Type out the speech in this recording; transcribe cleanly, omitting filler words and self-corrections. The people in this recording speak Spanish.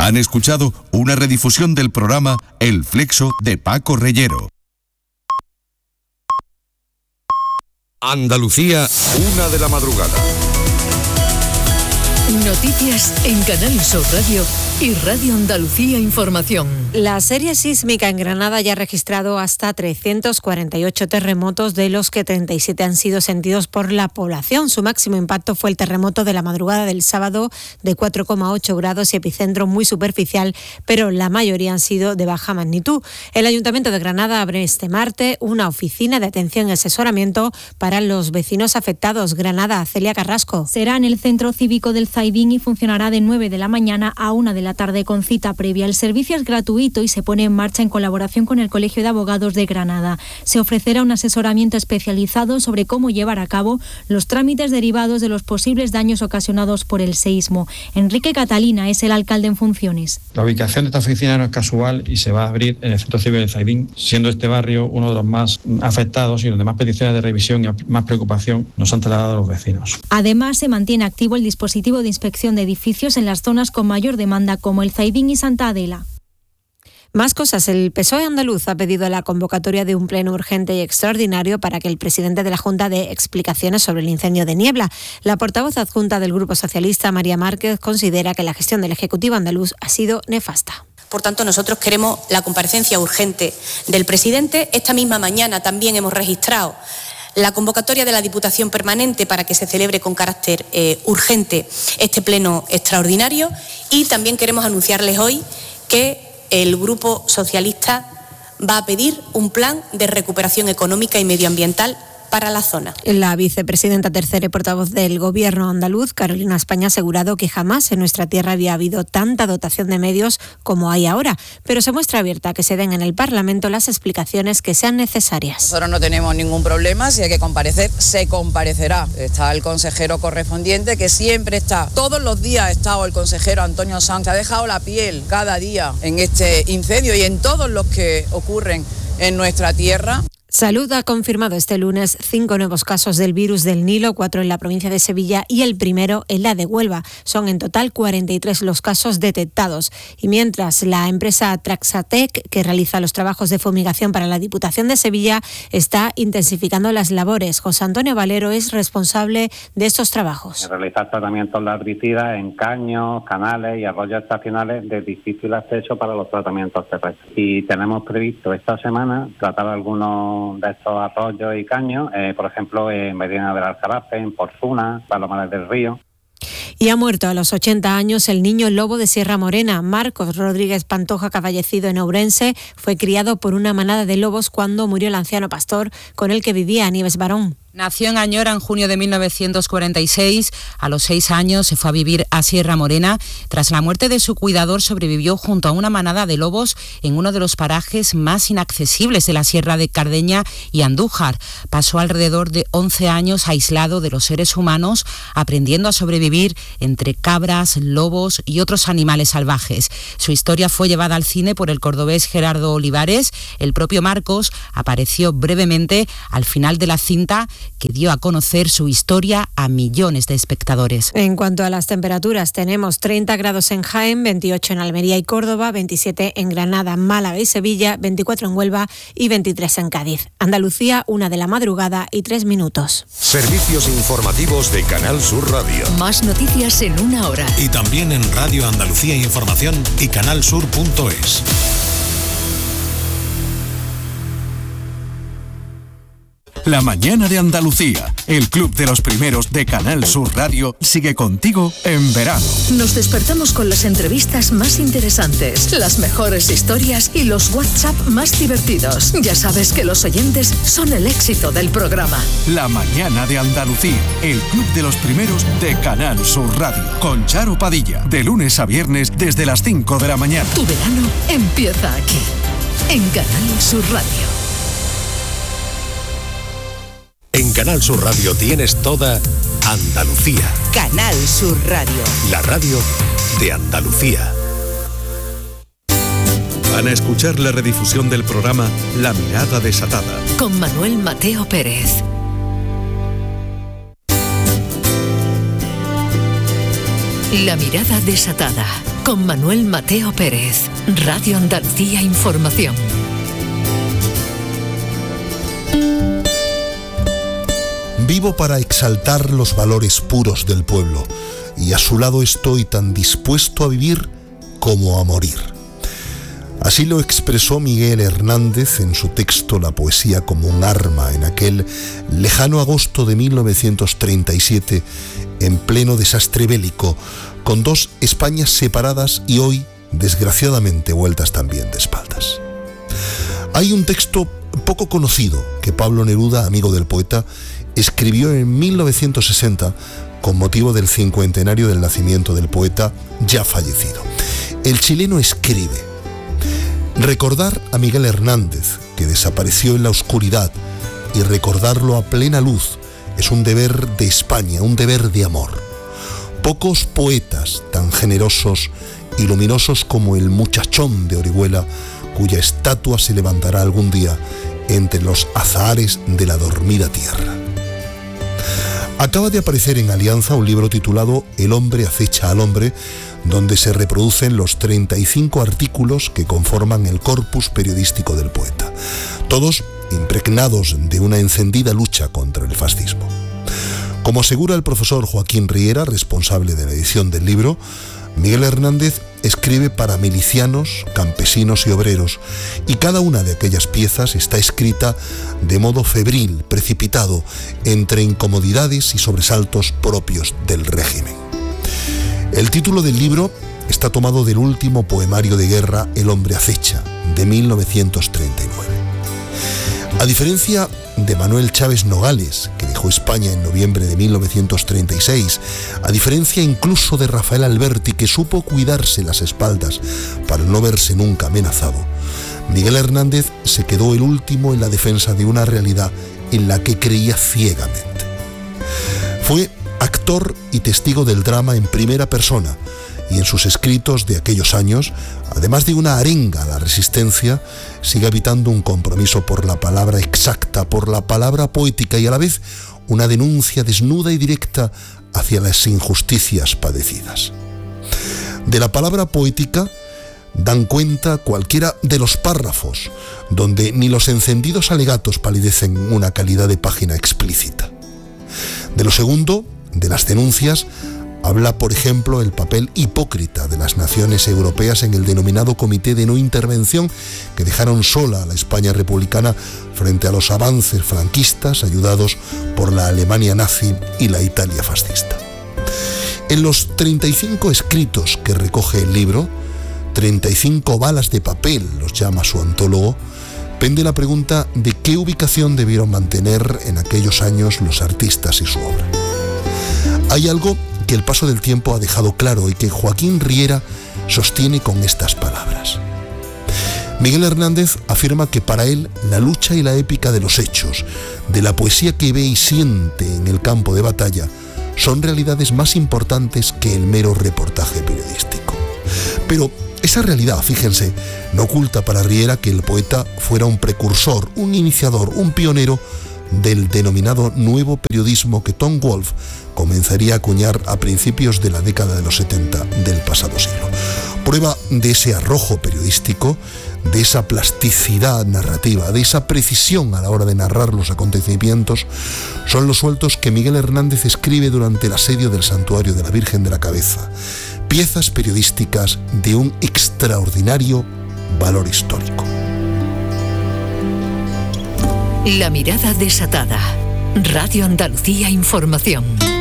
Han escuchado una redifusión del programa El Flexo de Paco Reyero. Andalucía, 1 de la madrugada. Noticias en Canal Sur Radio y Radio Andalucía Información. La serie sísmica en Granada ya ha registrado hasta 348 terremotos, de los que 37 han sido sentidos por la población. Su máximo impacto fue el terremoto de la madrugada del sábado de 4,8 grados y epicentro muy superficial, pero la mayoría han sido de baja magnitud. El Ayuntamiento de Granada abre este martes una oficina de atención y asesoramiento para los vecinos afectados. Granada, Celia Carrasco. Será en el Centro Cívico del Zaidín y funcionará de 9 de la mañana a 1 de la tarde con cita previa. El servicio es gratuito y se pone en marcha en colaboración con el Colegio de Abogados de Granada. Se ofrecerá un asesoramiento especializado sobre cómo llevar a cabo los trámites derivados de los posibles daños ocasionados por el seísmo. Enrique Catalina es el alcalde en funciones. La ubicación de esta oficina no es casual y se va a abrir en el Centro Cívico del Zaidín, siendo este barrio uno de los más afectados y donde más peticiones de revisión y más preocupación nos han trasladado los vecinos. Además, se mantiene activo el dispositivo de inspección de edificios en las zonas con mayor demanda, como el Zaidín y Santa Adela. Más cosas. El PSOE andaluz ha pedido la convocatoria de un pleno urgente y extraordinario para que el presidente de la Junta dé explicaciones sobre el incendio de Niebla. La portavoz adjunta del Grupo Socialista, María Márquez, considera que la gestión del Ejecutivo andaluz ha sido nefasta. Por tanto, nosotros queremos la comparecencia urgente del presidente. Esta misma mañana también hemos registrado la convocatoria de la Diputación Permanente para que se celebre con carácter urgente este pleno extraordinario, y también queremos anunciarles hoy que el Grupo Socialista va a pedir un plan de recuperación económica y medioambiental para la zona. La vicepresidenta tercera y portavoz del Gobierno andaluz, Carolina España, ha asegurado que jamás en nuestra tierra había habido tanta dotación de medios como hay ahora, pero se muestra abierta a que se den en el Parlamento las explicaciones que sean necesarias. Nosotros no tenemos ningún problema, si hay que comparecer, se comparecerá. Está el consejero correspondiente, que siempre está, todos los días ha estado el consejero Antonio Sanz, ha dejado la piel cada día en este incendio y en todos los que ocurren en nuestra tierra. Salud ha confirmado este lunes 5 nuevos casos del virus del Nilo, 4 en la provincia de Sevilla y el primero en la de Huelva. Son en total 43 los casos detectados. Y mientras, la empresa Traxatec, que realiza los trabajos de fumigación para la Diputación de Sevilla, está intensificando las labores. José Antonio Valero es responsable de estos trabajos. Realizar tratamientos larvicidas en caños, canales y arroyos estacionales de difícil acceso para los tratamientos terrestres. Y tenemos previsto esta semana tratar algunos de estos arroyos y caños, por ejemplo, en Medina del Aljarafe, en Porzuna, Palomares del Río. Y ha muerto a los 80 años el niño lobo de Sierra Morena. Marcos Rodríguez Pantoja, que ha fallecido en Ourense, fue criado por una manada de lobos cuando murió el anciano pastor con el que vivía, Nieves Barón. Nació en Añora en junio de 1946. A los 6 años se fue a vivir a Sierra Morena. Tras la muerte de su cuidador, sobrevivió junto a una manada de lobos en uno de los parajes más inaccesibles de la Sierra de Cardeña y Andújar. Pasó alrededor de 11 años aislado de los seres humanos, aprendiendo a sobrevivir entre cabras, lobos y otros animales salvajes. Su historia fue llevada al cine por el cordobés Gerardo Olivares. El propio Marcos apareció brevemente al final de la cinta, que dio a conocer su historia a millones de espectadores. En cuanto a las temperaturas, tenemos 30 grados en Jaén, 28 en Almería y Córdoba, 27 en Granada, Málaga y Sevilla, 24 en Huelva y 23 en Cádiz. Andalucía, 1 de la madrugada y 3 minutos. Servicios informativos de Canal Sur Radio. Más noticias en 1 hora. Y también en Radio Andalucía Información y canalsur.es. La mañana de Andalucía, el club de los primeros de Canal Sur Radio, sigue contigo en verano. Nos despertamos con las entrevistas más interesantes, las mejores historias y los WhatsApp más divertidos. Ya sabes que los oyentes son el éxito del programa. La mañana de Andalucía, el club de los primeros de Canal Sur Radio, con Charo Padilla, de lunes a viernes desde las 5 de la mañana. Tu verano empieza aquí, en Canal Sur Radio. En Canal Sur Radio tienes toda Andalucía. Canal Sur Radio. La radio de Andalucía. Van a escuchar la redifusión del programa La Mirada Desatada. Con Manuel Mateo Pérez. La mirada desatada, con Manuel Mateo Pérez, Radio Andalucía Información. Vivo para exaltar los valores puros del pueblo, y a su lado estoy tan dispuesto a vivir como a morir. Así lo expresó Miguel Hernández en su texto La poesía como un arma, en aquel lejano agosto de 1937, en pleno desastre bélico, con dos Españas separadas y hoy, desgraciadamente, vueltas también de espaldas. Hay un texto poco conocido que Pablo Neruda, amigo del poeta, escribió en 1960 con motivo del cincuentenario del nacimiento del poeta ya fallecido. El chileno escribe: recordar a Miguel Hernández, que desapareció en la oscuridad, y recordarlo a plena luz es un deber de España, un deber de amor. Pocos poetas tan generosos y luminosos como el muchachón de Orihuela, cuya estatua se levantará algún día entre los azahares de la dormida tierra. Acaba de aparecer en Alianza un libro titulado El hombre acecha al hombre, donde se reproducen los 35 artículos que conforman el corpus periodístico del poeta, todos impregnados de una encendida lucha contra el fascismo. Como asegura el profesor Joaquín Riera, responsable de la edición del libro, Miguel Hernández escribe para milicianos, campesinos y obreros, y cada una de aquellas piezas está escrita de modo febril, precipitado, entre incomodidades y sobresaltos propios del régimen. El título del libro está tomado del último poemario de guerra El hombre acecha, de 1939. A diferencia de Manuel Chávez Nogales, que dejó España en noviembre de 1936, a diferencia incluso de Rafael Alberti, que supo cuidarse las espaldas para no verse nunca amenazado, Miguel Hernández se quedó el último en la defensa de una realidad en la que creía ciegamente. Fue actor y testigo del drama en primera persona, y en sus escritos de aquellos años, además de una arenga a la resistencia, sigue habitando un compromiso por la palabra exacta, por la palabra poética, y a la vez una denuncia desnuda y directa hacia las injusticias padecidas. De la palabra poética dan cuenta cualquiera de los párrafos, donde ni los encendidos alegatos palidecen una calidad de página explícita. De lo segundo, de las denuncias, habla, por ejemplo, el papel hipócrita de las naciones europeas en el denominado Comité de No Intervención, que dejaron sola a la España republicana frente a los avances franquistas ayudados por la Alemania nazi y la Italia fascista. En los 35 escritos que recoge el libro, 35 balas de papel, los llama su antólogo, pende la pregunta de qué ubicación debieron mantener en aquellos años los artistas y su obra. Hay algo que el paso del tiempo ha dejado claro y que Joaquín Riera sostiene con estas palabras. Miguel Hernández afirma que para él la lucha y la épica de los hechos, de la poesía que ve y siente en el campo de batalla, son realidades más importantes que el mero reportaje periodístico. Pero esa realidad, fíjense, no oculta para Riera que el poeta fuera un precursor, un iniciador, un pionero del denominado nuevo periodismo que Tom Wolfe comenzaría a acuñar a principios de la década de los 70 del pasado siglo. Prueba de ese arrojo periodístico, de esa plasticidad narrativa, de esa precisión a la hora de narrar los acontecimientos, son los sueltos que Miguel Hernández escribe durante el asedio del Santuario de la Virgen de la Cabeza, piezas periodísticas de un extraordinario valor histórico. La mirada desatada. Radio Andalucía Información.